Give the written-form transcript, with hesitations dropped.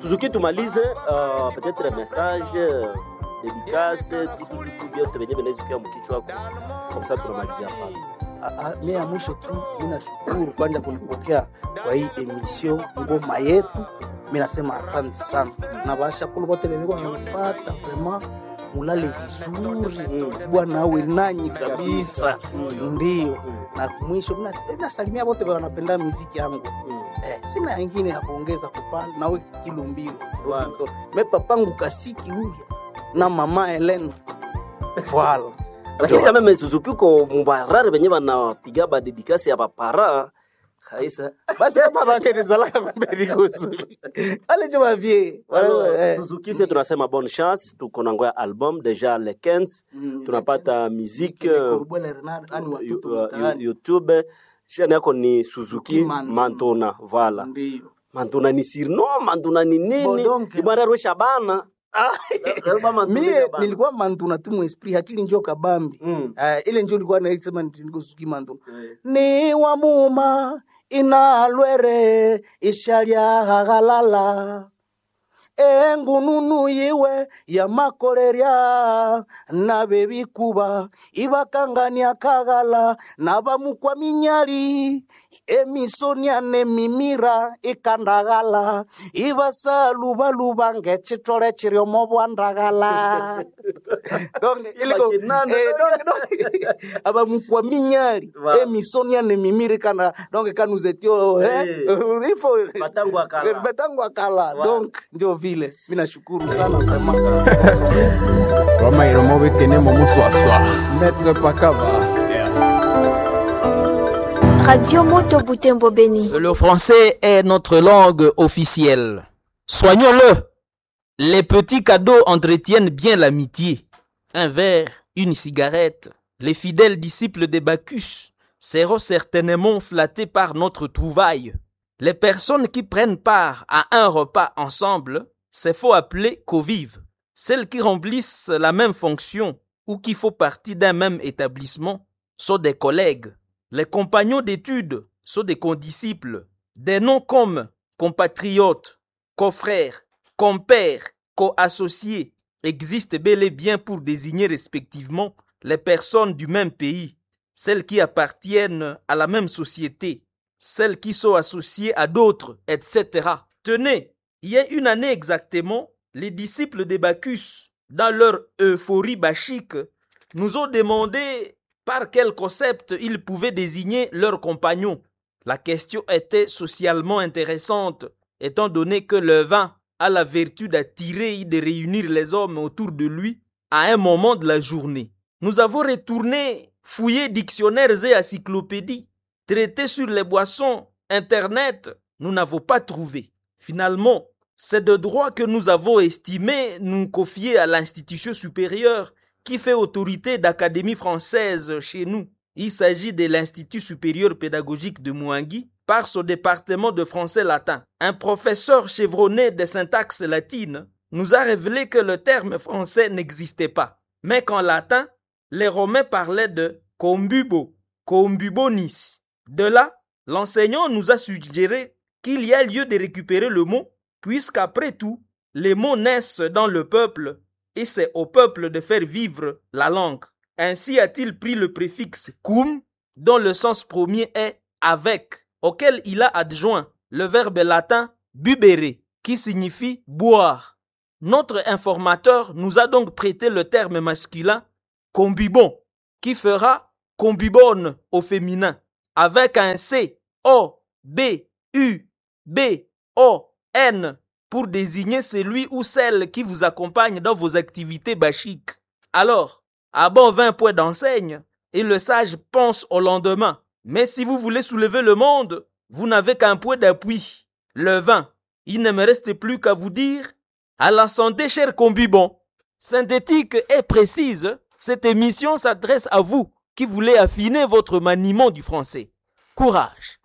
Suzuki tumalize peut-être message dédicace tout vyote venye vinaweza mkichwa wako kwa sababu tunamalizia hapa. Mimi ya mwisho tu ninashukuru kwanza kunipokea kwa hii emission ngoma yetu. Mimi nasema asante sana. Na basha kule wote wenyewe wanafuata vraiment mulale vizuri. Bwana awe nanyi kabisa. Ndio. Na mwisho mimi nasalimia wote wanapenda muziki yangu. Sina nyingine ya kuongeza kupanda na wewe Kilumbiro. So, mepa pangu Kasiki huyu na mama Helena. Voilà. Lakini kama Suzuki uko mubarare benye banapiga ba dedicace ya papara Haisa. Basi kama bangeniza la mbele kuhusu. Ale joma vie. Suzuki sisi tunasema bonne chance, tuko na ngoya album déjà le 15. Tunapata musique YouTube. Shani yako ni Suzuki Mantona, voilà. Ndio. Mantona ni sirno, Mantona ni nini? Ibara ro Shabana. Mimi nilikuwa Mantona tu mwesprit akili njoo kabambi. Ile njoo nilikuwa naisema niko Suzuki Mantona. Ni wa muma inalwere ishalia hagalala. Engununu yiwe ya makoleria na bebi kuba ibakangania kagala na bamukwa minyali emisonia ne mimira ikandagala ibasaluba lubange chitole chirio mobwandagala donc iliko abamukwa minyali emisonia ne mimira kana donc kanuzetio il faut batangu akala donc ndio vile mimi nashukuru sana vraiment Roma iromobe tenemo muswaswa Maître Pakaba. Radio Moto Butembo Beni. Le français est notre langue officielle. Soignons-le. Les petits cadeaux entretiennent bien l'amitié. Un verre, une cigarette. Les fidèles disciples de Bacchus seront certainement flattés par notre trouvaille. Les personnes qui prennent part à un repas ensemble, c'est faut appeler convives. Celles qui remplissent la même fonction ou qui font partie d'un même établissement sont des collègues. Les compagnons d'études sont des condisciples. Des noms comme compatriotes, confrères, compères, co-associés existent bel et bien pour désigner respectivement les personnes du même pays, celles qui appartiennent à la même société, celles qui sont associées à d'autres, etc. Tenez, il y a une année exactement, les disciples de Bacchus, dans leur euphorie bachique, nous ont demandé par quel concept ils pouvaient désigner leurs compagnons. La question était socialement intéressante, étant donné que le vin a la vertu d'attirer et de réunir les hommes autour de lui à un moment de la journée. Nous avons retourné fouiller dictionnaires et encyclopédies, traiter sur les boissons, Internet, nous n'avons pas trouvé. Finalement, c'est de droit que nous avons estimé nous confier à l'institution supérieure qui fait autorité d'Académie française chez nous. Il s'agit de l'Institut supérieur pédagogique de Mouangui par son département de français latin. Un professeur chevronné de syntaxe latine nous a révélé que le terme français n'existait pas, mais qu'en latin, les Romains parlaient de combubo, combubonis. De là, l'enseignant nous a suggéré qu'il y a lieu de récupérer le mot, puisqu'après tout, les mots naissent dans le peuple et c'est au peuple de faire vivre la langue. Ainsi a-t-il pris le préfixe cum, dont le sens premier est avec, auquel il a adjoint le verbe latin bubere, qui signifie boire. Notre informateur nous a donc prêté le terme masculin combubon, qui fera combubone au féminin, avec un C, O, B, U, B, O, N, pour désigner celui ou celle qui vous accompagne dans vos activités bachiques. Alors, à bon 20 points d'enseigne, et le sage pense au lendemain. Mais si vous voulez soulever le monde, vous n'avez qu'un point d'appui, le vin. Il ne me reste plus qu'à vous dire, à la santé, cher combubon. Synthétique et précise, cette émission s'adresse à vous qui voulez affiner votre maniement du français. Courage!